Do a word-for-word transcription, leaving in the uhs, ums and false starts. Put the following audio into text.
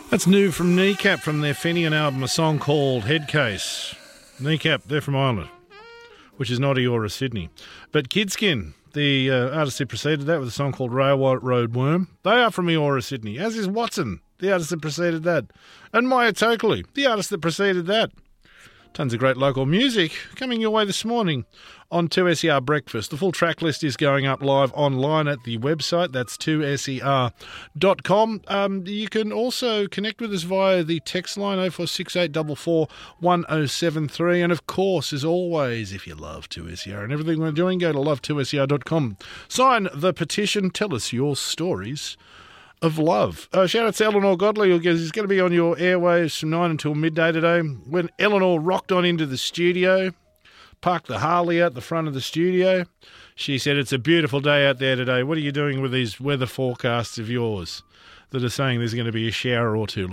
That's new from Kneecap from their Fenian album, a song called Headcase. Kneecap, they're from Ireland, which is not Eora, Sydney. But Kidskin, the uh, artist who preceded that with a song called Railroad Worm, they are from Eora, Sydney, as is Watson, the artist that preceded that. And Maya Tokley, the artist that preceded that. Tons of great local music coming your way this morning on two S E R Breakfast. The full track list is going up live online at the website. That's two S E R dot com. Um, you can also connect with us via the text line oh four six eight four four one oh seven three. And of course, as always, if you love two S E R and everything we're doing, go to love two S E R dot com. Sign the petition. Tell us your stories of love. Uh, shout out to Eleanor Godley, who's going to be on your airwaves from nine until midday today. When Eleanor rocked on into the studio, parked the Harley out the front of the studio, she said, "It's a beautiful day out there today. What are you doing with these weather forecasts of yours that are saying there's going to be a shower or two?"